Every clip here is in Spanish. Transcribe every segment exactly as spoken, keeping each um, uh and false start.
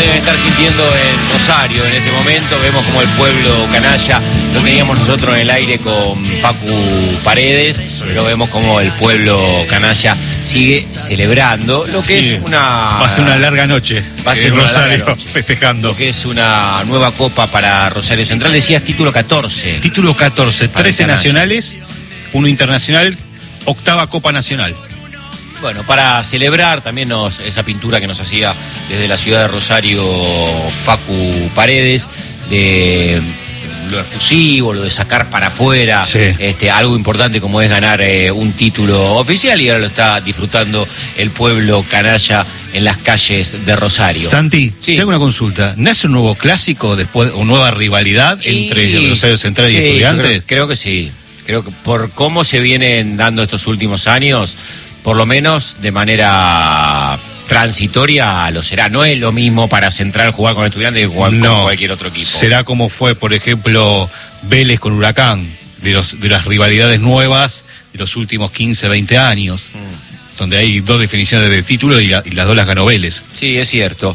se deben estar sintiendo en Rosario en este momento. Vemos como el pueblo canalla, lo teníamos nosotros en el aire con Facu Paredes, pero vemos como el pueblo canalla sigue celebrando lo que sí, es una... Va a ser una larga noche va a ser en una Rosario larga noche, festejando. Lo que es una nueva copa para Rosario Central. Decías título catorce. Título catorce, trece nacionales, uno internacional, octava Copa Nacional. Bueno, para celebrar también nos, esa pintura que nos hacía desde la ciudad de Rosario Facu Paredes, de lo efusivo, lo de sacar para afuera, sí. este, algo importante como es ganar eh, un título oficial, y ahora lo está disfrutando el pueblo canalla en las calles de Rosario. Santi, sí. te hago una consulta. ¿Nace un nuevo clásico después, o nueva rivalidad y... entre Rosario Central y sí, Estudiantes? Creo, creo que sí. Creo que por cómo se vienen dando estos últimos años, por lo menos de manera transitoria lo será. No es lo mismo para Central jugar con Estudiantes que jugar no, con cualquier otro equipo. Será como fue, por ejemplo, Vélez con Huracán, de los de las rivalidades nuevas de los últimos quince, veinte años. Mm. Donde hay dos definiciones de título y, la, y las dos las ganó Vélez. Sí, es cierto.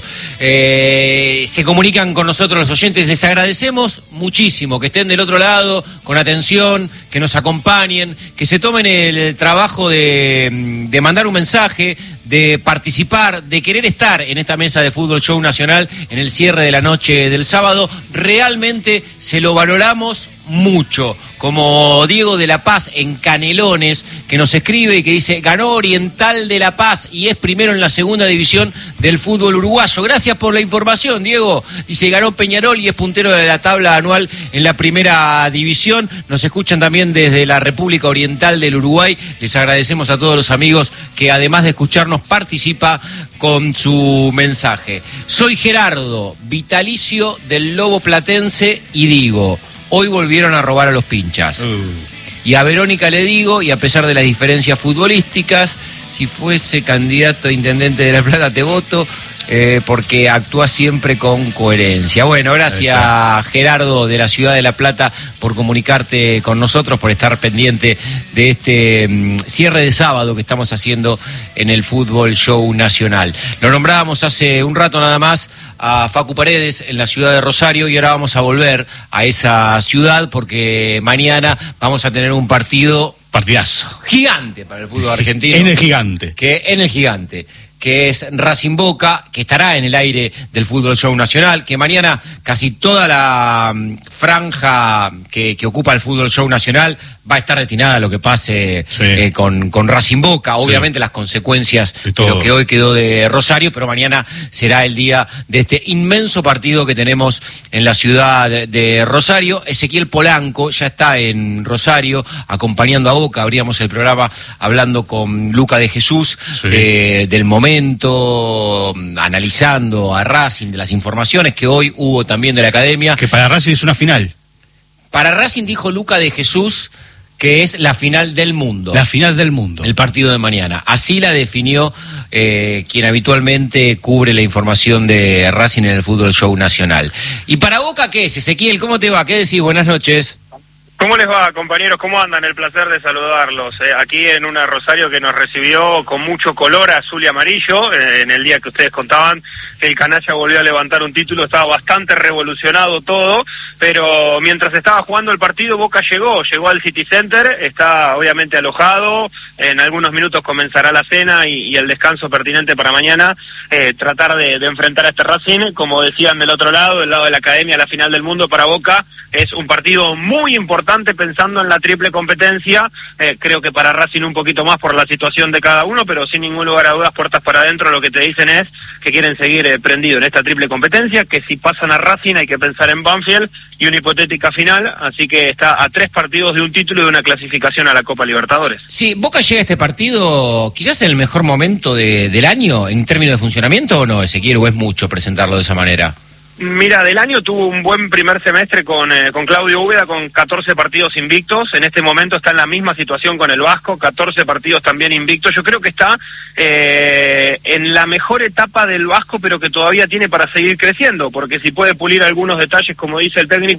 Eh, se comunican con nosotros los oyentes, les agradecemos muchísimo que estén del otro lado, con atención, que nos acompañen, que se tomen el trabajo de, de mandar un mensaje, de participar, de querer estar en esta mesa de Fútbol Show Nacional en el cierre de la noche del sábado. Realmente se lo valoramos mucho, como Diego de la Paz en Canelones, que nos escribe y que dice: ganó Oriental de La Paz y es primero en la segunda división del fútbol uruguayo. Gracias por la información, Diego. Dice: ganó Peñarol y es puntero de la tabla anual en la primera división. Nos escuchan también desde la República Oriental del Uruguay. Les agradecemos a todos los amigos que, además de escucharnos, participa con su mensaje. Soy Gerardo, vitalicio del Lobo Platense, y digo: hoy volvieron a robar a los pinchas. Uh. Y a Verónica le digo, y a pesar de las diferencias futbolísticas, si fuese candidato a intendente de La Plata te voto, eh, porque actúa siempre con coherencia. Bueno, gracias Gerardo de la ciudad de La Plata por comunicarte con nosotros, por estar pendiente de este um, cierre de sábado que estamos haciendo en el Fútbol Show Nacional. Lo nombrábamos hace un rato nada más a Facu Paredes en la ciudad de Rosario, y ahora vamos a volver a esa ciudad porque mañana vamos a tener un partido, partidazo, gigante para el fútbol argentino. En el Gigante. Que en el Gigante. que es Racing Boca, que estará en el aire del Fútbol Show Nacional, que mañana casi toda la um, franja que, que ocupa el Fútbol Show Nacional va a estar destinada a lo que pase sí. eh, con, con Racing Boca, obviamente sí. las consecuencias de, de lo que hoy quedó de Rosario, pero mañana será el día de este inmenso partido que tenemos en la ciudad de, de Rosario. Ezequiel Polanco ya está en Rosario acompañando a Boca. Abríamos el programa hablando con Luca de Jesús sí. de, del momento, analizando a Racing, de las informaciones que hoy hubo también de la academia. Que para Racing es una final. Para Racing, dijo Luca de Jesús, que es la final del mundo. La final del mundo. El partido de mañana. Así la definió eh, quien habitualmente cubre la información de Racing en el Fútbol Show Nacional. ¿Y para Boca qué es, Ezequiel? ¿Cómo te va? ¿Qué decís? Buenas noches. ¿Cómo les va, compañeros? ¿Cómo andan? El placer de saludarlos. Eh, aquí en una Rosario que nos recibió con mucho color azul y amarillo. Eh, en el día que ustedes contaban que el canalla volvió a levantar un título, estaba bastante revolucionado todo, pero mientras estaba jugando el partido, Boca llegó, llegó al City Center, está obviamente alojado, en algunos minutos comenzará la cena y, y el descanso pertinente para mañana, eh, tratar de, de enfrentar a este Racing. Como decían del otro lado, del lado de la academia, la final del mundo para Boca es un partido muy importante pensando en la triple competencia. Eh, creo que para Racing un poquito más por la situación de cada uno, pero sin ningún lugar a dudas, puertas para adentro, lo que te dicen es que quieren seguir eh, prendido en esta triple competencia, que si pasan a Racing hay que pensar en Banfield y una hipotética final, así que está a tres partidos de un título y de una clasificación a la Copa Libertadores. Sí, Boca llega a este partido quizás en el mejor momento de, del año en términos de funcionamiento, ¿o no, Ezequiel, o es mucho presentarlo de esa manera? Mira, del año tuvo un buen primer semestre con, eh, con Claudio Úbeda, con catorce partidos invictos. En este momento está en la misma situación con el Vasco, catorce partidos también invictos. Yo creo que está eh, en la mejor etapa del Vasco, pero que todavía tiene para seguir creciendo, porque si puede pulir algunos detalles, como dice el técnico,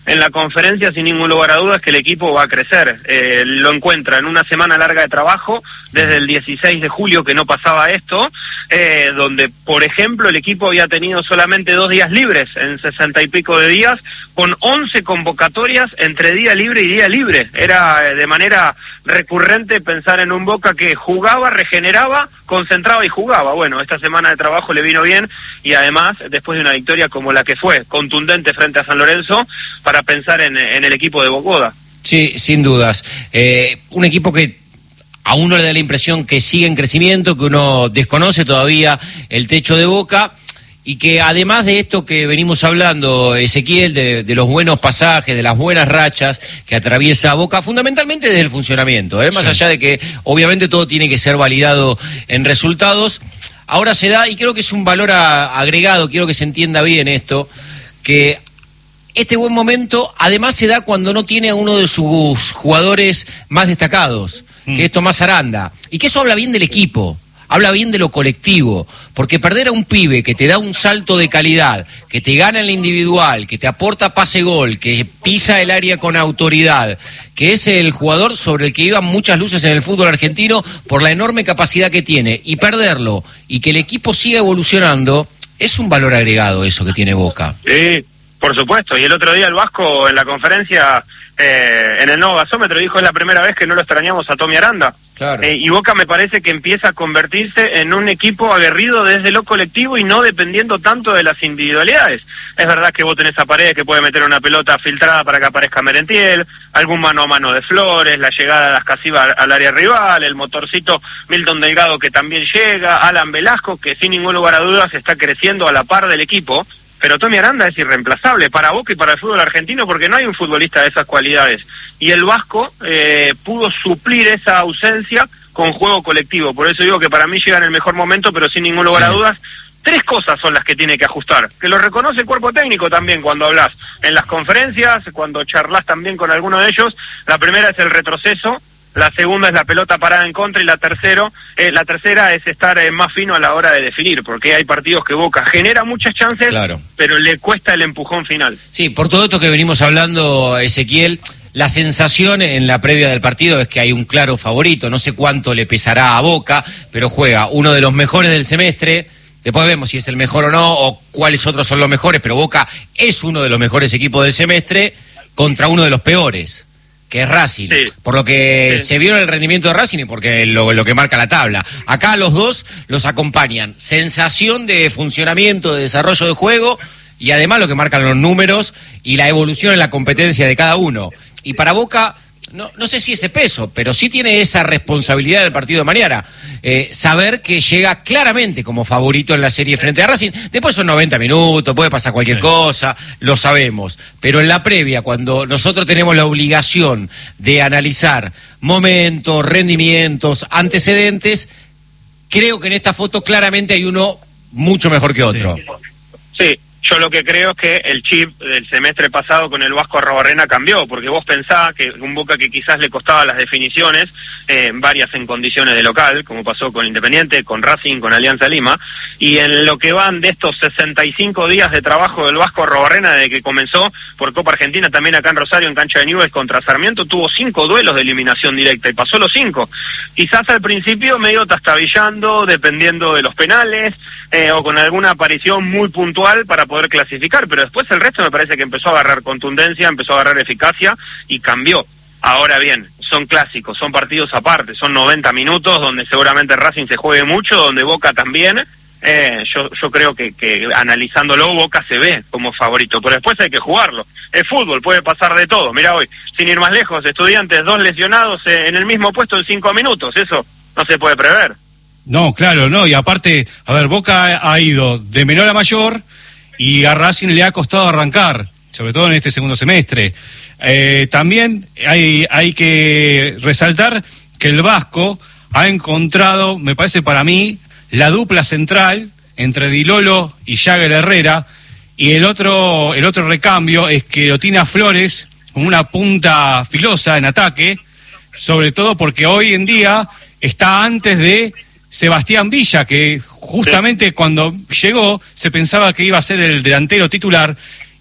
en la conferencia, sin ningún lugar a dudas, que el equipo va a crecer. Eh, lo encuentra en una semana larga de trabajo, desde el dieciséis de julio que no pasaba esto, eh, donde, por ejemplo, el equipo había tenido solamente dos días libres en sesenta y pico de días, con once convocatorias entre día libre y día libre. Era eh, de manera recurrente pensar en un Boca que jugaba, regeneraba, concentraba y jugaba. Bueno, esta semana de trabajo le vino bien, y además, después de una victoria como la que fue, contundente frente a San Lorenzo, para pensar en, en el equipo de Bocoda. Sí, sin dudas. Eh, un equipo que a uno le da la impresión que sigue en crecimiento, que uno desconoce todavía el techo de Boca, y que además de esto que venimos hablando, Ezequiel, de, de los buenos pasajes, de las buenas rachas que atraviesa Boca, fundamentalmente desde el funcionamiento, ¿eh? más sí. allá de que obviamente todo tiene que ser validado en resultados, ahora se da, y creo que es un valor a, agregado, quiero que se entienda bien esto, que este buen momento además se da cuando no tiene a uno de sus jugadores más destacados, mm. que es Tomás Aranda, y que eso habla bien del equipo, habla bien de lo colectivo, porque perder a un pibe que te da un salto de calidad, que te gana en la individual, que te aporta pase-gol, que pisa el área con autoridad, que es el jugador sobre el que iban muchas luces en el fútbol argentino por la enorme capacidad que tiene, y perderlo, y que el equipo siga evolucionando, es un valor agregado eso que tiene Boca. Sí, por supuesto, y el otro día el Vasco en la conferencia, eh, en el nuevo gasómetro, dijo: es la primera vez que no lo extrañamos a Tommy Aranda. Claro. Eh, y Boca me parece que empieza a convertirse en un equipo aguerrido desde lo colectivo y no dependiendo tanto de las individualidades. Es verdad que vos tenés a Paredes que puede meter una pelota filtrada para que aparezca Merentiel, algún mano a mano de Flores, la llegada de las Casivas al área rival, el motorcito Milton Delgado que también llega, Alan Velasco que sin ningún lugar a dudas está creciendo a la par del equipo. Pero Tommy Aranda es irreemplazable para Boca y para el fútbol argentino, porque no hay un futbolista de esas cualidades. Y el Vasco eh, pudo suplir esa ausencia con juego colectivo. Por eso digo que para mí llega en el mejor momento, pero sin ningún lugar sí. a dudas. Tres cosas son las que tiene que ajustar, que lo reconoce el cuerpo técnico también cuando hablas en las conferencias, cuando charlas también con alguno de ellos. La primera es el retroceso, la segunda es la pelota parada en contra, y la tercero, eh, la tercera es estar eh, más fino a la hora de definir, porque hay partidos que Boca genera muchas chances, claro. pero le cuesta el empujón final. Sí, por todo esto que venimos hablando, Ezequiel, la sensación en la previa del partido es que hay un claro favorito, no sé cuánto le pesará a Boca, pero juega uno de los mejores del semestre. Después vemos si es el mejor o no, o cuáles otros son los mejores, pero Boca es uno de los mejores equipos del semestre contra uno de los peores, que es Racing, sí. por lo que sí. se vio en el rendimiento de Racing y porque lo, lo que marca la tabla. Acá los dos los acompañan sensación de funcionamiento, de desarrollo de juego, y además lo que marcan los números y la evolución en la competencia de cada uno. Y para Boca, no, no sé si ese peso, pero sí tiene esa responsabilidad del partido de mañana, eh, saber que llega claramente como favorito en la serie frente a Racing. Después son noventa minutos, puede pasar cualquier sí. cosa, lo sabemos, pero en la previa, cuando nosotros tenemos la obligación de analizar momentos, rendimientos, antecedentes, creo que en esta foto claramente hay uno mucho mejor que otro. Sí, sí. Yo lo que creo es que el chip del semestre pasado con el Vasco Arrobarrena cambió, porque vos pensás que un Boca que quizás le costaba las definiciones, eh, varias en condiciones de local, como pasó con Independiente, con Racing, con Alianza Lima, y en lo que van de estos sesenta y cinco días de trabajo del Vasco Arrobarrena desde que comenzó por Copa Argentina, también acá en Rosario, en cancha de Newell's contra Sarmiento, tuvo cinco duelos de eliminación directa y pasó los cinco. Quizás al principio medio tastabillando, dependiendo de los penales, eh, o con alguna aparición muy puntual para poder poder clasificar, pero después el resto me parece que empezó a agarrar contundencia, empezó a agarrar eficacia y cambió. Ahora bien, son clásicos, son partidos aparte, son noventa minutos donde seguramente Racing se juegue mucho, donde Boca también. Eh, yo yo creo que, que analizándolo Boca se ve como favorito, pero después hay que jugarlo. Es fútbol, puede pasar de todo. Mira hoy, sin ir más lejos, Estudiantes, dos lesionados en el mismo puesto en cinco minutos, eso no se puede prever. No, claro, no, y aparte, a ver, Boca ha ido de menor a mayor, y a Racing le ha costado arrancar, sobre todo en este segundo semestre. Eh, también hay, hay que resaltar que el Vasco ha encontrado, me parece para mí, la dupla central entre Di Lolo y Jagger Herrera, y el otro, el otro recambio es que lo tiene a Flores como una punta filosa en ataque, sobre todo porque hoy en día está antes de Sebastián Villa, que justamente cuando llegó se pensaba que iba a ser el delantero titular,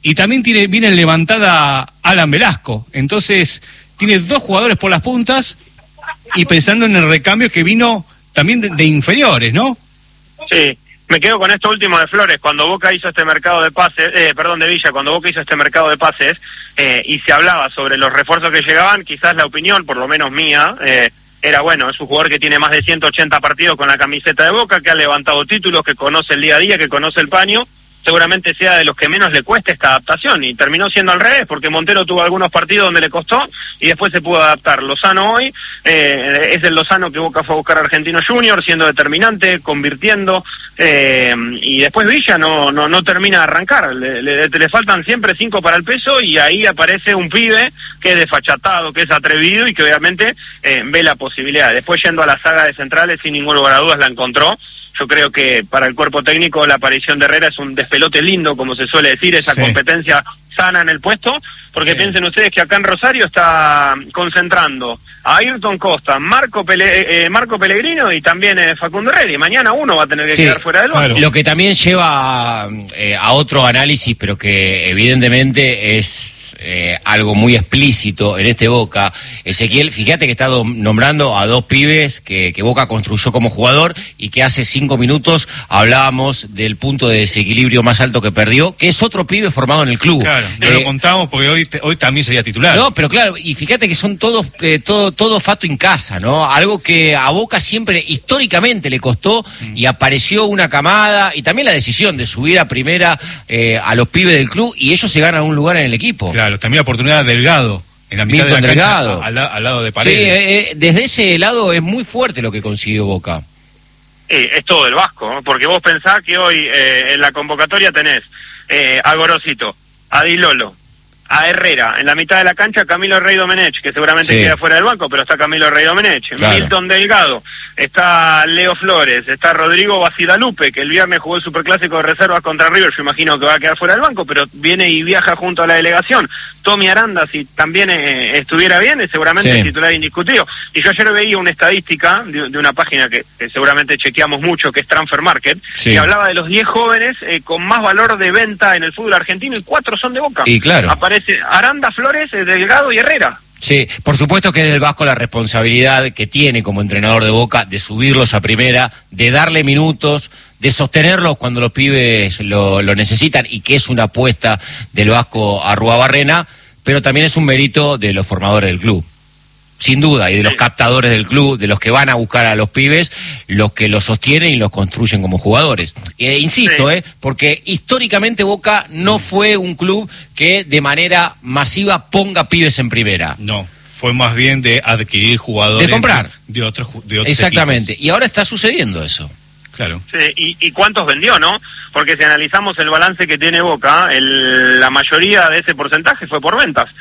y también tiene viene levantada Alan Velasco. Entonces, tiene dos jugadores por las puntas y pensando en el recambio que vino también de, de inferiores, ¿no? Sí. Me quedo con esto último de Flores. Cuando Boca hizo este mercado de pases, eh, perdón, de Villa, cuando Boca hizo este mercado de pases eh, y se hablaba sobre los refuerzos que llegaban, quizás la opinión, por lo menos mía, eh, era bueno, es un jugador que tiene más de ciento ochenta partidos con la camiseta de Boca, que ha levantado títulos, que conoce el día a día, que conoce el paño, seguramente sea de los que menos le cueste esta adaptación, y terminó siendo al revés, porque Montero tuvo algunos partidos donde le costó y después se pudo adaptar. Lozano hoy eh, es el Lozano que Boca fue a buscar a Argentino Junior, siendo determinante, convirtiendo, eh, y después Villa no no no termina de arrancar, le, le, le faltan siempre cinco para el peso, y ahí aparece un pibe que es desfachatado, que es atrevido y que obviamente eh, ve la posibilidad. Después, yendo a la saga de centrales, sin ningún lugar a dudas la encontró. Yo creo que para el cuerpo técnico la aparición de Herrera es un despelote lindo, como se suele decir, esa sí. competencia sana en el puesto, porque sí. piensen ustedes que acá en Rosario está concentrando a Ayrton Costa, Marco Pele, eh, Marco Pellegrino y también eh, Facundo Herrera, y mañana uno va a tener que sí, quedar fuera del banco. Claro. Lo que también lleva eh, a otro análisis, pero que evidentemente es eh, algo muy explícito en este Boca. Ezequiel, fíjate que está do- nombrando a dos pibes que, que Boca construyó como jugador y que hace cinco minutos hablábamos del punto de desequilibrio más alto que perdió, que es otro pibe formado en el club. Claro, no eh, lo contamos porque hoy te, hoy también sería titular. No, pero claro, y fíjate que son todos, eh, todo, todo fato en casa, ¿no? Algo que a Boca siempre, históricamente, le costó, mm. y apareció una camada, y también la decisión de subir a primera eh, a los pibes del club, y ellos se ganan un lugar en el equipo. Claro, también la oportunidad de Delgado, en la mitad Milton de la Delgado. Cancha, al, al lado de Paredes. Sí, eh, desde ese lado es muy fuerte lo que consiguió Boca. Eh, es todo el Vasco, ¿no? Porque vos pensás que hoy eh, en la convocatoria tenés eh, a Gorosito, a Di Lolo, a Herrera, en la mitad de la cancha Camilo Rey Domenech, que seguramente sí. queda fuera del banco, pero está Camilo Rey Domenech, claro. Milton Delgado, está Leo Flores, está Rodrigo Basidalupe, que el viernes jugó el Superclásico de reservas contra River, yo imagino que va a quedar fuera del banco, pero viene y viaja junto a la delegación. Tommy Aranda, si también eh, estuviera bien, es seguramente sí. el titular indiscutido. Y yo ayer veía una estadística de, de una página que, que seguramente chequeamos mucho, que es Transfer Market, sí. que hablaba de los diez jóvenes eh, con más valor de venta en el fútbol argentino, y cuatro son de Boca. Y claro. Aparece Aranda, Flores, Delgado y Herrera. Sí, por supuesto que es del Vasco la responsabilidad que tiene como entrenador de Boca de subirlos a primera, de darle minutos, de sostenerlos cuando los pibes lo, lo necesitan, y que es una apuesta del Vasco a Arruabarrena, pero también es un mérito de los formadores del club. Sin duda, y de los captadores del club, de los que van a buscar a los pibes, los que los sostienen y los construyen como jugadores. E insisto, sí. eh, porque históricamente Boca no fue un club que de manera masiva ponga pibes en primera. No, fue más bien de adquirir jugadores. De comprar. De otros de otros Exactamente, equipos. Y ahora está sucediendo eso. Claro. Sí, y, y cuántos vendió, ¿no? Porque si analizamos el balance que tiene Boca, el, la mayoría de ese porcentaje fue por ventas.